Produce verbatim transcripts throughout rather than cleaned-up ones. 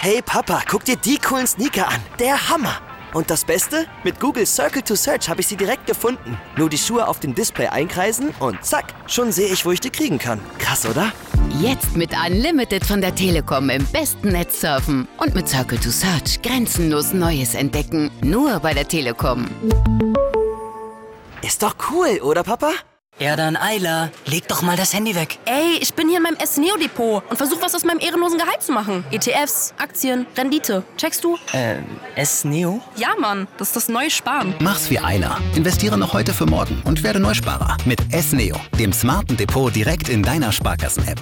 Hey Papa, guck dir die coolen Sneaker an. Der Hammer. Und das Beste? Mit Google Circle to Search habe ich sie direkt gefunden. Nur die Schuhe auf dem Display einkreisen und zack, schon sehe ich, wo ich die kriegen kann. Krass, oder? Jetzt mit Unlimited von der Telekom im besten Netz surfen. Und mit Circle to Search grenzenlos Neues entdecken. Nur bei der Telekom. Ist doch cool, oder Papa? Ja dann, Ayla, leg doch mal das Handy weg. Ey, ich bin hier in meinem S-Neo-Depot und versuch was aus meinem ehrenlosen Gehalt zu machen. E T Fs, Aktien, Rendite. Checkst du? Äh, S-Neo? Ja, Mann, das ist das neue Sparen. Mach's wie Ayla. Investiere noch heute für morgen und werde Neusparer mit S-Neo, dem smarten Depot direkt in deiner Sparkassen-App.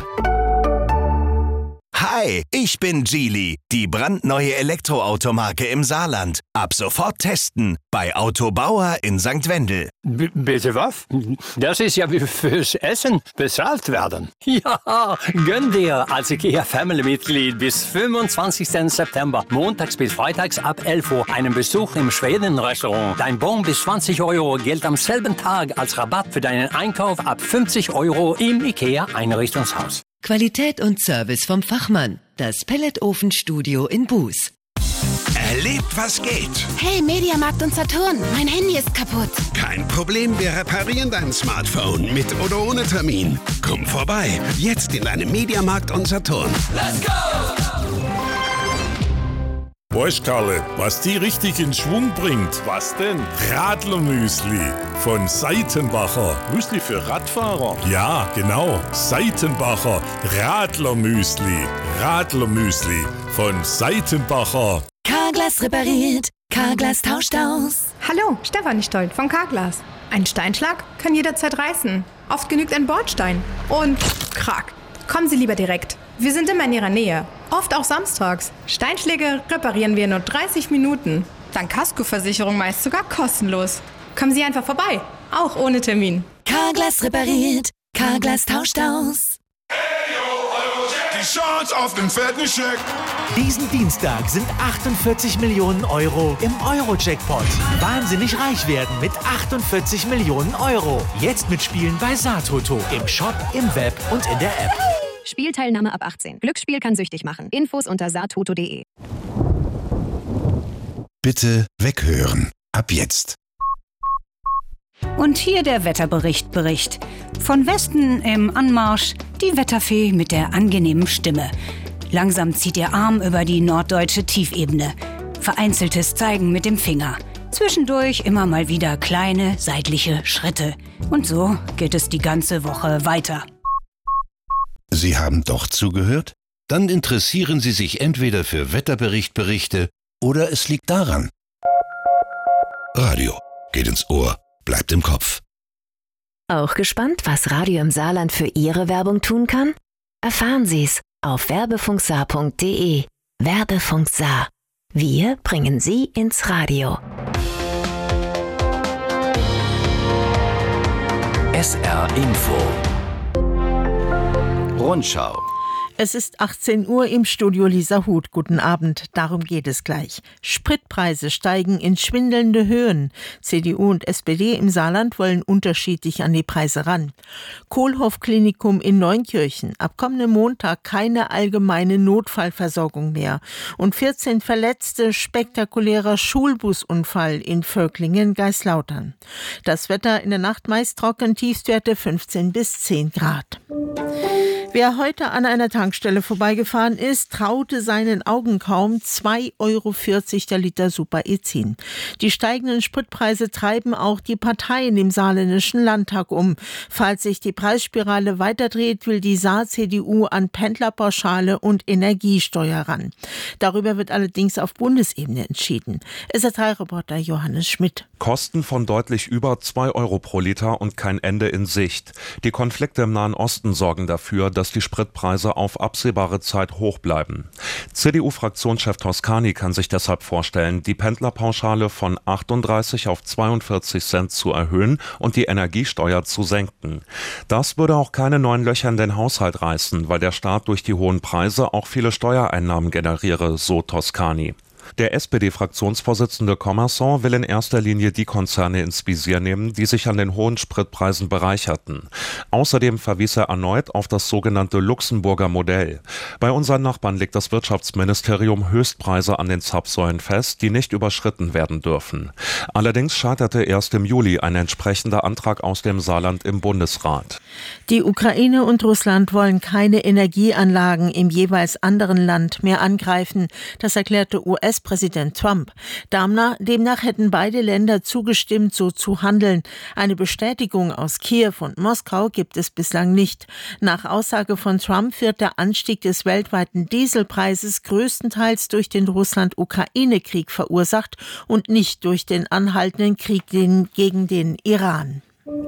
Hi, ich bin Geely, die brandneue Elektroautomarke im Saarland. Ab sofort testen bei Autobauer in Sankt Wendel. B- bitte was? Das ist ja wie fürs Essen bezahlt werden. Ja, gönn dir als IKEA-Family-Mitglied bis fünfundzwanzigsten September, montags bis freitags ab elf Uhr, einen Besuch im Schweden-Restaurant. Dein Bon bis zwanzig Euro gilt am selben Tag als Rabatt für deinen Einkauf ab fünfzig Euro im IKEA-Einrichtungshaus. Qualität und Service vom Fachmann. Das Pelletofenstudio in Buß. Erlebt, was geht. Hey, Mediamarkt und Saturn, mein Handy ist kaputt. Kein Problem, wir reparieren dein Smartphone mit oder ohne Termin. Komm vorbei, jetzt in deinem Mediamarkt und Saturn. Let's go! Weißt, Karle, was die richtig in Schwung bringt? Was denn? Radlermüsli von Seitenbacher. Müsli für Radfahrer? Ja, genau. Seitenbacher Radlermüsli. Radlermüsli von Seitenbacher. Carglass repariert, Carglass tauscht aus. Hallo, Stefanie Stolt von Carglass. Ein Steinschlag kann jederzeit reißen. Oft genügt ein Bordstein. Und krack. Kommen Sie lieber direkt. Wir sind immer in Ihrer Nähe. Oft auch samstags. Steinschläge reparieren wir in nur dreißig Minuten. Dank Kaskoversicherung meist sogar kostenlos. Kommen Sie einfach vorbei. Auch ohne Termin. Carglass repariert, Carglass tauscht aus. Die Chance auf den fetten Scheck. Diesen Dienstag sind achtundvierzig Millionen Euro im Euro-Jackpot. Wahnsinnig reich werden mit achtundvierzig Millionen Euro. Jetzt mitspielen bei Saartoto. Im Shop, im Web und in der App. Spielteilnahme ab achtzehn. Glücksspiel kann süchtig machen. Infos unter saartoto punkt de. Bitte weghören. Ab jetzt. Und hier der Wetterbericht Bericht. Von Westen im Anmarsch die Wetterfee mit der angenehmen Stimme. Langsam zieht ihr Arm über die norddeutsche Tiefebene. Vereinzeltes Zeigen mit dem Finger. Zwischendurch immer mal wieder kleine seitliche Schritte. Und so geht es die ganze Woche weiter. Sie haben doch zugehört? Dann interessieren Sie sich entweder für Wetterberichtberichte oder es liegt daran. Radio geht ins Ohr, bleibt im Kopf. Auch gespannt, was Radio im Saarland für Ihre Werbung tun kann? Erfahren Sie's auf werbefunksaar punkt de. Werbefunk Saar. Wir bringen Sie ins Radio. S R Info. Rundschau. Es ist achtzehn Uhr im Studio Lisa Huth. Guten Abend, darum geht es gleich. Spritpreise steigen in schwindelnde Höhen. C D U und S P D im Saarland wollen unterschiedlich an die Preise ran. Kohlhoff-Klinikum in Neunkirchen. Ab kommenden Montag keine allgemeine Notfallversorgung mehr. Und vierzehn Verletzte, spektakulärer Schulbusunfall in Völklingen-Geislautern. Das Wetter in der Nacht meist trocken, Tiefstwerte fünfzehn bis zehn Grad. Wer heute an einer Tankstelle vorbeigefahren ist, traute seinen Augen kaum. zwei Euro vierzig der Liter Super-E-Zin. Die steigenden Spritpreise treiben auch die Parteien im saarländischen Landtag um. Falls sich die Preisspirale weiterdreht, will die Saar-C D U an Pendlerpauschale und Energiesteuer ran. Darüber wird allerdings auf Bundesebene entschieden. S R drei-Reporter Johannes Schmidt. Kosten von deutlich über zwei Euro pro Liter und kein Ende in Sicht. Die Konflikte im Nahen Osten sorgen dafür, dass die Spritpreise auf absehbare Zeit hoch bleiben. C D U-Fraktionschef Toscani kann sich deshalb vorstellen, die Pendlerpauschale von achtunddreißig auf zweiundvierzig Cent zu erhöhen und die Energiesteuer zu senken. Das würde auch keine neuen Löcher in den Haushalt reißen, weil der Staat durch die hohen Preise auch viele Steuereinnahmen generiere, so Toscani. Der S P D-Fraktionsvorsitzende Commerson will in erster Linie die Konzerne ins Visier nehmen, die sich an den hohen Spritpreisen bereicherten. Außerdem verwies er erneut auf das sogenannte Luxemburger Modell. Bei unseren Nachbarn legt das Wirtschaftsministerium Höchstpreise an den Zapfsäulen fest, die nicht überschritten werden dürfen. Allerdings scheiterte erst im Juli ein entsprechender Antrag aus dem Saarland im Bundesrat. Die Ukraine und Russland wollen keine Energieanlagen im jeweils anderen Land mehr angreifen. Das erklärte U S-Präsident Trump. Demnach hätten beide Länder zugestimmt, so zu handeln. Eine Bestätigung aus Kiew und Moskau gibt es bislang nicht. Nach Aussage von Trump wird der Anstieg des weltweiten Dieselpreises größtenteils durch den Russland-Ukraine-Krieg verursacht und nicht durch den anhaltenden Krieg gegen den Iran.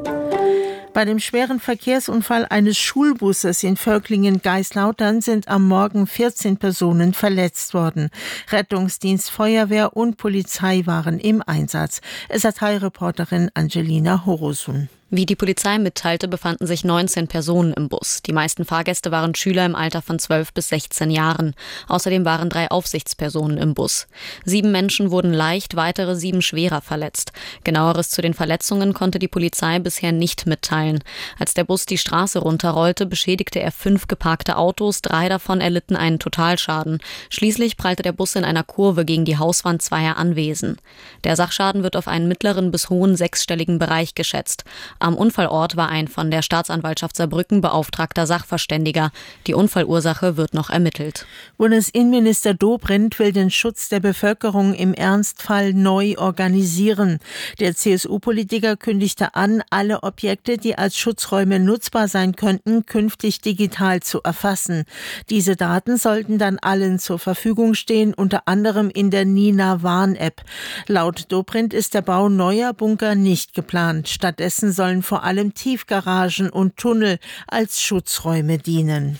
Bei dem schweren Verkehrsunfall eines Schulbusses in Völklingen-Geislautern sind am Morgen vierzehn Personen verletzt worden. Rettungsdienst, Feuerwehr und Polizei waren im Einsatz. S A drei-Reporterin Angelina Horosun. Wie die Polizei mitteilte, befanden sich neunzehn Personen im Bus. Die meisten Fahrgäste waren Schüler im Alter von zwölf bis sechzehn Jahren. Außerdem waren drei Aufsichtspersonen im Bus. Sieben Menschen wurden leicht, weitere sieben schwerer verletzt. Genaueres zu den Verletzungen konnte die Polizei bisher nicht mitteilen. Als der Bus die Straße runterrollte, beschädigte er fünf geparkte Autos, drei davon erlitten einen Totalschaden. Schließlich prallte der Bus in einer Kurve gegen die Hauswand zweier Anwesen. Der Sachschaden wird auf einen mittleren bis hohen sechsstelligen Bereich geschätzt. Am Unfallort war ein von der Staatsanwaltschaft Saarbrücken beauftragter Sachverständiger. Die Unfallursache wird noch ermittelt. Bundesinnenminister Dobrindt will den Schutz der Bevölkerung im Ernstfall neu organisieren. Der C S U-Politiker kündigte an, alle Objekte, die als Schutzräume nutzbar sein könnten, künftig digital zu erfassen. Diese Daten sollten dann allen zur Verfügung stehen, unter anderem in der Nina Warn-App. Laut Dobrindt ist der Bau neuer Bunker nicht geplant. Stattdessen sollen vor allem Tiefgaragen und Tunnel als Schutzräume dienen.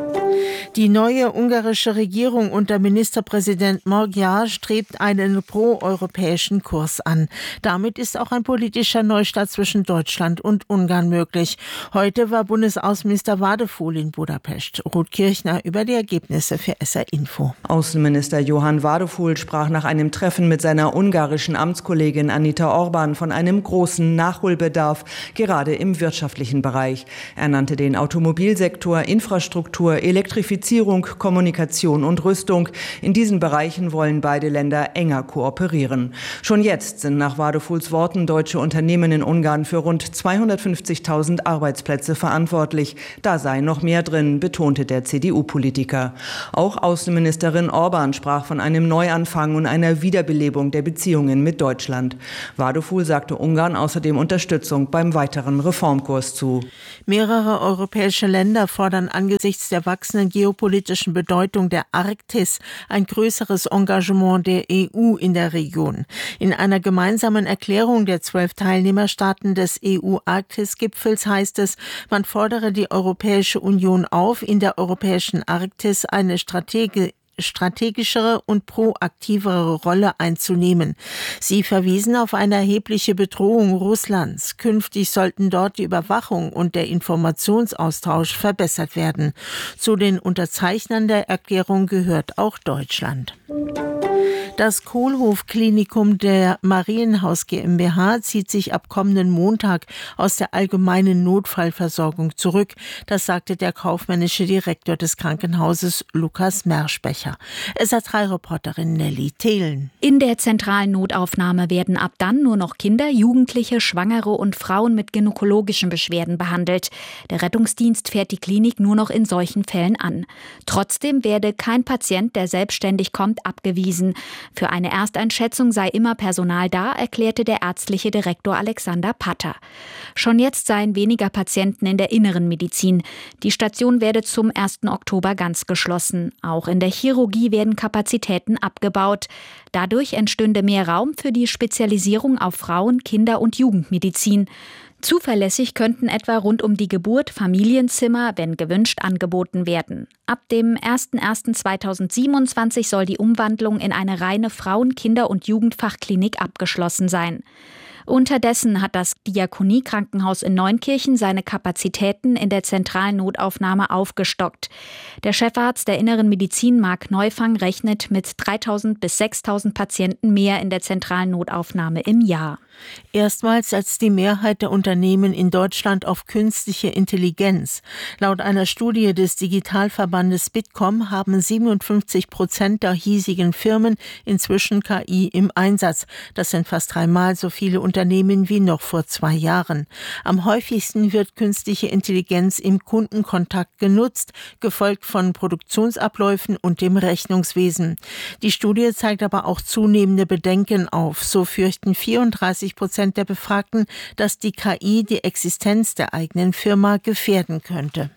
Die neue ungarische Regierung unter Ministerpräsident Magyar strebt einen pro-europäischen Kurs an. Damit ist auch ein politischer Neustart zwischen Deutschland und Ungarn möglich. Heute war Bundesaußenminister Wadefuhl in Budapest. Ruth Kirchner über die Ergebnisse für S R Info. Außenminister Johann Wadefuhl sprach nach einem Treffen mit seiner ungarischen Amtskollegin Anita Orban von einem großen Nachholbedarf, gerade im wirtschaftlichen Bereich. Er nannte den Automobilsektor, Infrastruktur, Elektrifizierung, Kommunikation und Rüstung. In diesen Bereichen wollen beide Länder enger kooperieren. Schon jetzt sind nach Wadefuhls Worten deutsche Unternehmen in Ungarn für rund zweihundertfünfzigtausend Arbeitsplätze verantwortlich. Da sei noch mehr drin, betonte der C D U-Politiker. Auch Außenministerin Orban sprach von einem Neuanfang und einer Wiederbelebung der Beziehungen mit Deutschland. Wadefuhl sagte Ungarn außerdem Unterstützung beim weiteren Reformkurs zu. Mehrere europäische Länder fordern angesichts der wachsenden geopolitischen Bedeutung der Arktis ein größeres Engagement der E U in der Region. In einer gemeinsamen Erklärung der zwölf Teilnehmerstaaten des E U-Arktis-Gipfels heißt es, man fordere die Europäische Union auf, in der europäischen Arktis eine Strategie strategischere und proaktivere Rolle einzunehmen. Sie verwiesen auf eine erhebliche Bedrohung Russlands. Künftig sollten dort die Überwachung und der Informationsaustausch verbessert werden. Zu den Unterzeichnern der Erklärung gehört auch Deutschland. Das Kohlhof-Klinikum der Marienhaus GmbH zieht sich ab kommenden Montag aus der allgemeinen Notfallversorgung zurück. Das sagte der kaufmännische Direktor des Krankenhauses Lukas Merschbecher. S A drei-Reporterin Nelly Thelen. In der zentralen Notaufnahme werden ab dann nur noch Kinder, Jugendliche, Schwangere und Frauen mit gynäkologischen Beschwerden behandelt. Der Rettungsdienst fährt die Klinik nur noch in solchen Fällen an. Trotzdem werde kein Patient, der selbstständig kommt, abgewiesen. Für eine Ersteinschätzung sei immer Personal da, erklärte der ärztliche Direktor Alexander Patter. Schon jetzt seien weniger Patienten in der inneren Medizin. Die Station werde zum ersten Oktober ganz geschlossen. Auch in der Chirurgie werden Kapazitäten abgebaut. Dadurch entstünde mehr Raum für die Spezialisierung auf Frauen-, Kinder- und Jugendmedizin. Zuverlässig könnten etwa rund um die Geburt Familienzimmer, wenn gewünscht, angeboten werden. Ab dem ersten ersten zweitausendsiebenundzwanzig soll die Umwandlung in eine reine Frauen-, Kinder- und Jugendfachklinik abgeschlossen sein. Unterdessen hat das Diakonie-Krankenhaus in Neunkirchen seine Kapazitäten in der zentralen Notaufnahme aufgestockt. Der Chefarzt der Inneren Medizin, Marc Neufang, rechnet mit dreitausend bis sechstausend Patienten mehr in der zentralen Notaufnahme im Jahr. Erstmals setzt die Mehrheit der Unternehmen in Deutschland auf künstliche Intelligenz. Laut einer Studie des Digitalverbandes Bitkom haben siebenundfünfzig Prozent der hiesigen Firmen inzwischen K I im Einsatz. Das sind fast dreimal so viele Unternehmen wie noch vor zwei Jahren. Am häufigsten wird künstliche Intelligenz im Kundenkontakt genutzt, gefolgt von Produktionsabläufen und dem Rechnungswesen. Die Studie zeigt aber auch zunehmende Bedenken auf. So fürchten vierunddreißig Prozent der Befragten, dass die K I die Existenz der eigenen Firma gefährden könnte.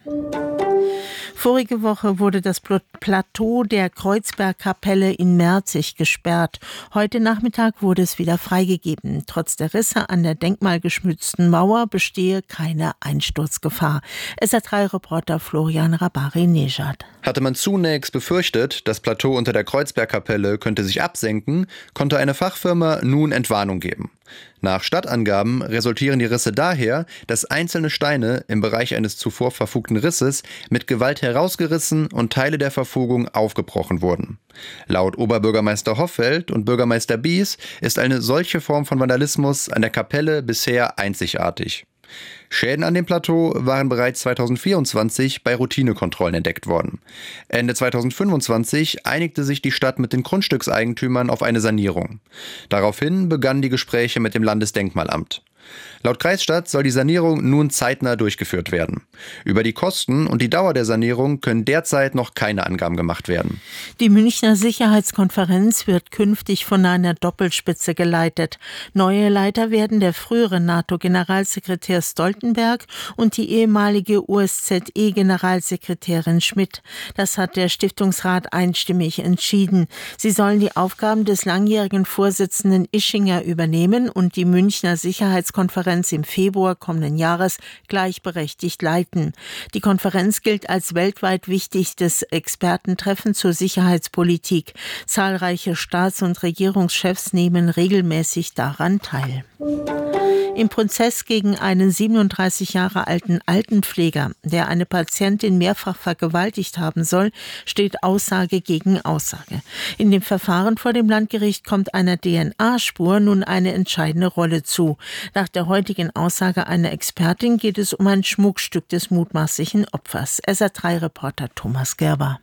Vorige Woche wurde das Plateau der Kreuzbergkapelle in Merzig gesperrt. Heute Nachmittag wurde es wieder freigegeben. Trotz der Risse an der denkmalgeschützten Mauer bestehe keine Einsturzgefahr. S R drei Reporter Florian Rabari-Nejad. Hatte man zunächst befürchtet, das Plateau unter der Kreuzbergkapelle könnte sich absenken, konnte eine Fachfirma nun Entwarnung geben. Nach Stadtangaben resultieren die Risse daher, dass einzelne Steine im Bereich eines zuvor verfugten Risses mit Gewalt herausgerissen und Teile der Verfugung aufgebrochen wurden. Laut Oberbürgermeister Hoffeld und Bürgermeister Bies ist eine solche Form von Vandalismus an der Kapelle bisher einzigartig. Schäden an dem Plateau waren bereits zweitausendvierundzwanzig bei Routinekontrollen entdeckt worden. Ende zweitausendfünfundzwanzig einigte sich die Stadt mit den Grundstückseigentümern auf eine Sanierung. Daraufhin begannen die Gespräche mit dem Landesdenkmalamt. Laut Kreisstadt soll die Sanierung nun zeitnah durchgeführt werden. Über die Kosten und die Dauer der Sanierung können derzeit noch keine Angaben gemacht werden. Die Münchner Sicherheitskonferenz wird künftig von einer Doppelspitze geleitet. Neue Leiter werden der frühere NATO-Generalsekretär Stoltenberg und die ehemalige O S Z E-Generalsekretärin Schmidt. Das hat der Stiftungsrat einstimmig entschieden. Sie sollen die Aufgaben des langjährigen Vorsitzenden Ischinger übernehmen und die Münchner Sicherheitskonferenz im Februar kommenden Jahres gleichberechtigt leiten. Die Konferenz gilt als weltweit wichtigstes Expertentreffen zur Sicherheitspolitik. Zahlreiche Staats- und Regierungschefs nehmen regelmäßig daran teil. Im Prozess gegen einen siebenunddreißig Jahre alten Altenpfleger, der eine Patientin mehrfach vergewaltigt haben soll, steht Aussage gegen Aussage. In dem Verfahren vor dem Landgericht kommt einer D N A-Spur nun eine entscheidende Rolle zu. Nach der heutigen Aussage einer Expertin geht es um ein Schmuckstück des mutmaßlichen Opfers. S R drei Reporter Thomas Gerber.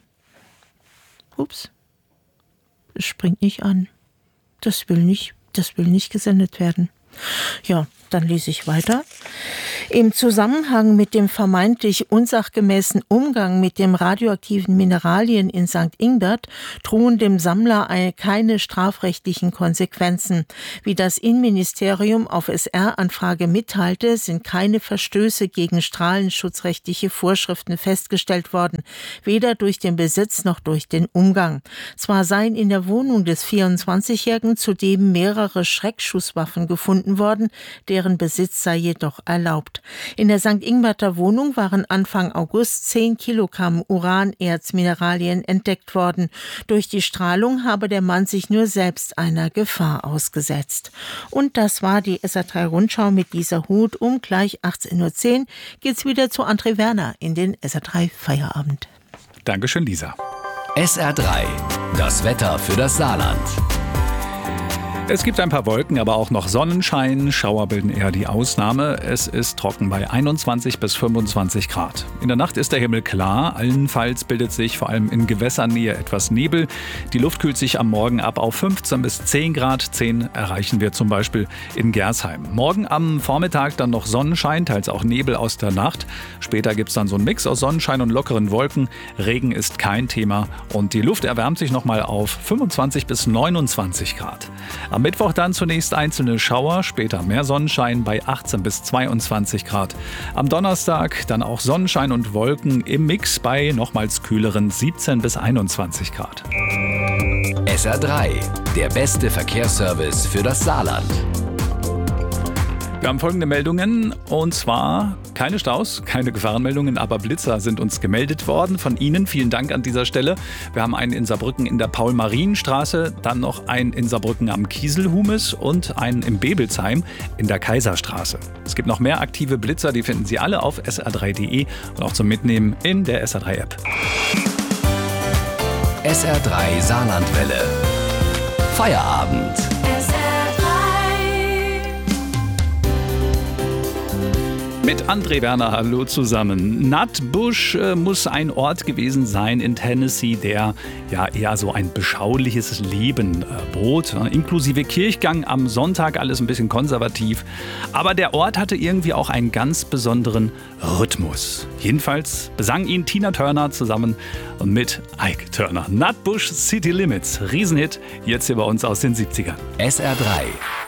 Ups, es springt nicht an. Das will nicht, das will nicht gesendet werden. Ja, dann lese ich weiter. Im Zusammenhang mit dem vermeintlich unsachgemäßen Umgang mit den radioaktiven Mineralien in Sankt Ingbert drohen dem Sammler keine strafrechtlichen Konsequenzen. Wie das Innenministerium auf S R-Anfrage mitteilte, sind keine Verstöße gegen strahlenschutzrechtliche Vorschriften festgestellt worden, weder durch den Besitz noch durch den Umgang. Zwar seien in der Wohnung des vierundzwanzigjährigen zudem mehrere Schreckschusswaffen gefunden worden, deren Besitz sei jedoch erlaubt. In der Sankt Ingberter Wohnung waren Anfang August zehn Kilogramm Uranerzmineralien entdeckt worden. Durch die Strahlung habe der Mann sich nur selbst einer Gefahr ausgesetzt. Und das war die S R drei Rundschau mit Lisa Huth. Um gleich achtzehn Uhr zehn geht's wieder zu André Werner in den S R drei Feierabend. Dankeschön, Lisa. S R drei, das Wetter für das Saarland. Es gibt ein paar Wolken, aber auch noch Sonnenschein. Schauer bilden eher die Ausnahme. Es ist trocken bei einundzwanzig bis fünfundzwanzig Grad. In der Nacht ist der Himmel klar. Allenfalls bildet sich vor allem in Gewässernähe etwas Nebel. Die Luft kühlt sich am Morgen ab auf fünfzehn bis zehn Grad. zehn erreichen wir zum Beispiel in Gersheim. Morgen am Vormittag dann noch Sonnenschein, teils auch Nebel aus der Nacht. Später gibt es dann so einen Mix aus Sonnenschein und lockeren Wolken. Regen ist kein Thema und die Luft erwärmt sich nochmal auf fünfundzwanzig bis neunundzwanzig Grad. Am Mittwoch dann zunächst einzelne Schauer, später mehr Sonnenschein bei achtzehn bis zweiundzwanzig Grad. Am Donnerstag dann auch Sonnenschein und Wolken im Mix bei nochmals kühleren siebzehn bis einundzwanzig Grad. S R drei, der beste Verkehrsservice für das Saarland. Wir haben folgende Meldungen und zwar keine Staus, keine Gefahrenmeldungen, aber Blitzer sind uns gemeldet worden von Ihnen. Vielen Dank an dieser Stelle. Wir haben einen in Saarbrücken in der Paul-Marien-Straße, dann noch einen in Saarbrücken am Kieselhumes und einen im Bebelsheim in der Kaiserstraße. Es gibt noch mehr aktive Blitzer, die finden Sie alle auf S R drei Punkt D E und auch zum Mitnehmen in der S R drei App. S R drei Saarlandwelle. Feierabend. Mit André Werner, hallo zusammen. Nutbush äh, muss ein Ort gewesen sein in Tennessee, der ja eher so ein beschauliches Leben äh, bot, äh, inklusive Kirchgang am Sonntag, alles ein bisschen konservativ. Aber der Ort hatte irgendwie auch einen ganz besonderen Rhythmus. Jedenfalls besang ihn Tina Turner zusammen mit Ike Turner. Nutbush City Limits, Riesenhit, jetzt hier bei uns aus den siebzigern. S R drei